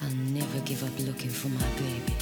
I'll never give up looking for my baby.